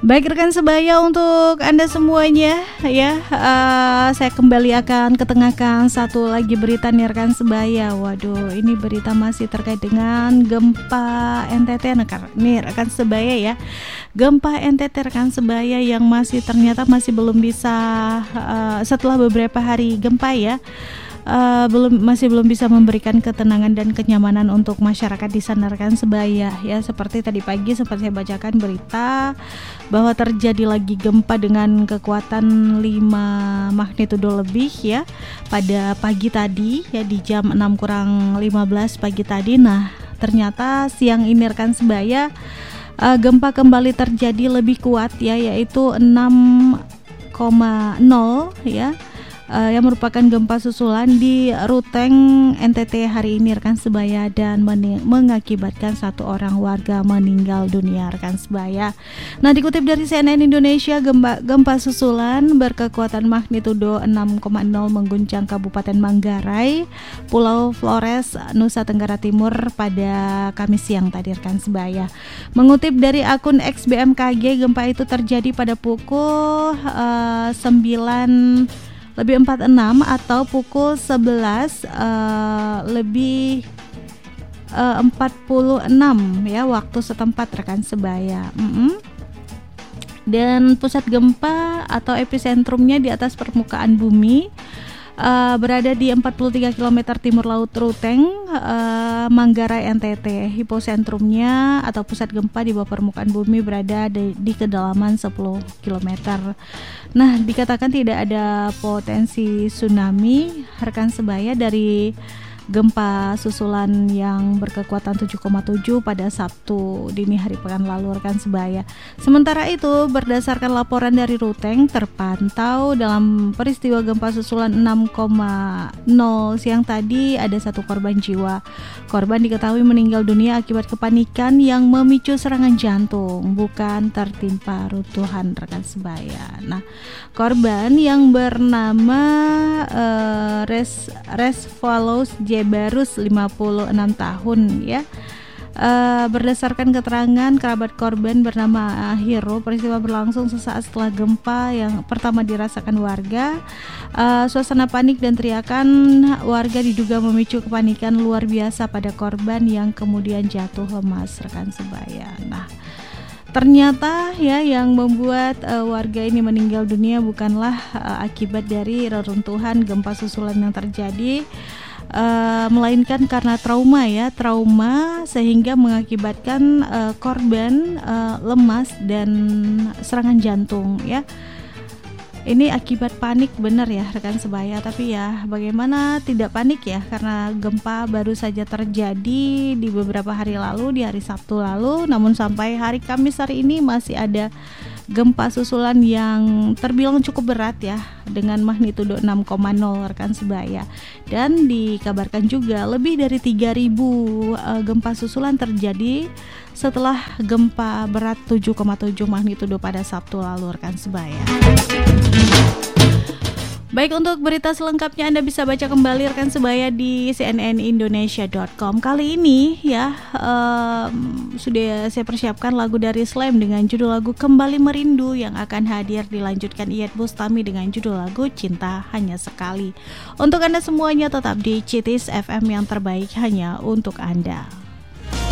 Baik rekan sebaya, untuk Anda semuanya ya, saya kembali akan ketengahkan satu lagi berita nih rekan sebaya. Waduh, ini berita masih terkait dengan gempa NTT nih rekan sebaya ya. Gempa NTT rekan sebaya yang ternyata masih belum bisa, setelah beberapa hari gempa ya, masih belum bisa memberikan ketenangan dan kenyamanan untuk masyarakat di sana rekan sebaya ya. Seperti tadi pagi sempat saya bacakan berita bahwa terjadi lagi gempa dengan kekuatan 5 magnitudo lebih ya pada pagi tadi ya, di jam 6:15 pagi tadi. Nah, ternyata siang ini rekan sebaya, gempa kembali terjadi lebih kuat ya, yaitu 6,0 ya, yang merupakan gempa susulan di Ruteng NTT hari ini rekan sebaya, dan mengakibatkan satu orang warga meninggal dunia rekan sebaya. Nah, dikutip dari CNN Indonesia, gempa susulan berkekuatan magnitudo 6,0 mengguncang Kabupaten Manggarai, Pulau Flores, Nusa Tenggara Timur pada Kamis siang tadi rekan sebaya. Mengutip dari akun X BMKG, gempa itu terjadi pada pukul 9:46 atau pukul 11 lebih 46 ya waktu setempat rekan sebaya. Dan pusat gempa atau episentrumnya di atas permukaan bumi, berada di 43 km timur laut Ruteng, Manggarai NTT. Hiposentrumnya atau pusat gempa di bawah permukaan bumi berada di kedalaman 10 km. Nah, dikatakan tidak ada potensi tsunami rekan sebaya dari gempa susulan yang berkekuatan 7,7 pada Sabtu dini hari pekan lalu rekan sebaya. Sementara itu, berdasarkan laporan dari Ruteng, terpantau dalam peristiwa gempa susulan 6,0 siang tadi ada 1 korban jiwa. Korban diketahui meninggal dunia akibat kepanikan yang memicu serangan jantung, bukan tertimpa runtuhan rekan sebaya. Nah, korban yang bernama Resvalos Barus 56 tahun ya. Berdasarkan keterangan kerabat korban bernama Hiro, peristiwa berlangsung sesaat setelah gempa yang pertama dirasakan warga. Suasana panik dan teriakan warga diduga memicu kepanikan luar biasa pada korban yang kemudian jatuh lemas rekan sebaya. Nah, ternyata ya yang membuat warga ini meninggal dunia bukanlah akibat dari reruntuhan gempa susulan yang terjadi, melainkan karena trauma sehingga mengakibatkan korban lemas dan serangan jantung ya. Ini akibat panik benar ya rekan sebaya, tapi ya bagaimana tidak panik ya, karena gempa baru saja terjadi di beberapa hari lalu, di hari Sabtu lalu, namun sampai hari Kamis hari ini masih ada gempa susulan yang terbilang cukup berat ya, dengan magnitudo 6,0 rekan sebaya. Dan dikabarkan juga lebih dari 3.000 gempa susulan terjadi setelah gempa berat 7,7 magnitudo pada Sabtu lalu rekan sebaya. Baik, untuk berita selengkapnya Anda bisa baca kembali rekan sebaya di cnnindonesia.com. Kali ini ya sudah saya persiapkan lagu dari Slam dengan judul lagu Kembali Merindu yang akan hadir dilanjutkan Iyeth Bustami dengan judul lagu Cinta Hanya Sekali. Untuk Anda semuanya tetap di Cities FM yang terbaik hanya untuk Anda.